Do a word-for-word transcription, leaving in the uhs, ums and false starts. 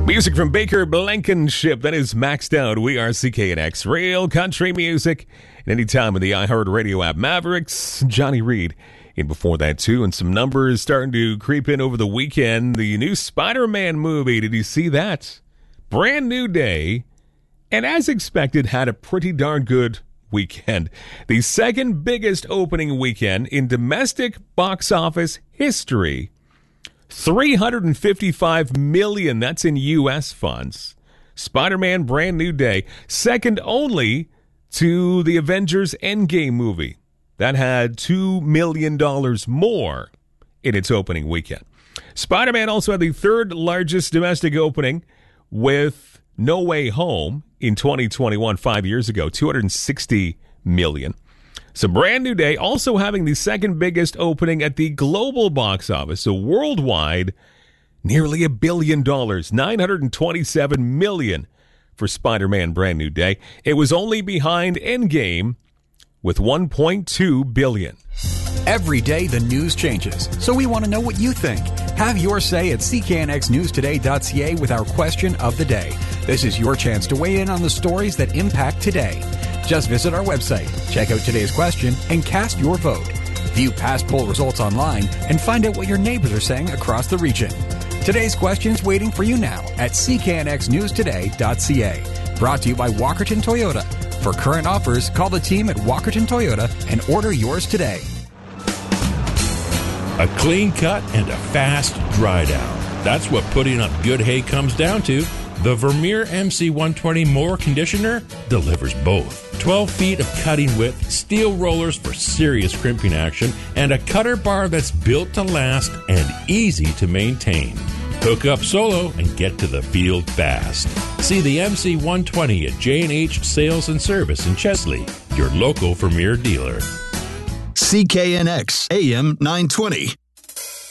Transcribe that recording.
Music from Baker Blankenship. That is Maxed Out. We are C K N X, real country music. And anytime in the iHeartRadio app, Mavericks, Johnny Reed. And before that, too, and some numbers starting to creep in over the weekend. The new Spider-Man movie. Did you see that? Brand new day. And as expected, had a pretty darn good weekend. The second biggest opening weekend in domestic box office history. three hundred fifty-five million dollars, that's in U S funds. Spider-Man Brand New Day, second only to the Avengers Endgame movie. That had two million dollars more in its opening weekend. Spider-Man also had the third largest domestic opening with No Way Home in twenty twenty-one, five years ago, two hundred sixty million dollars. So Brand New Day also having the second biggest opening at the global box office. So worldwide, nearly a billion dollars, nine hundred twenty-seven million dollars for Spider-Man Brand New Day. It was only behind Endgame with one point two billion dollars. Every day the news changes, so we want to know what you think. Have your say at c k n x news today dot c a with our question of the day. This is your chance to weigh in on the stories that impact today. Just visit our website, check out today's question, and cast your vote. View past poll results online and find out what your neighbors are saying across the region. Today's question's waiting for you now at c k n x news today dot c a. Brought to you by Walkerton Toyota. For current offers, call the team at Walkerton Toyota and order yours today. A clean cut and a fast dry down. That's what putting up good hay comes down to. The Vermeer M C one twenty Mower Conditioner delivers both. twelve feet of cutting width, steel rollers for serious crimping action, and a cutter bar that's built to last and easy to maintain. Hook up solo and get to the field fast. See the M C one twenty at J and H Sales and Service in Chesley, your local Vermeer dealer. C K N X A M nine twenty.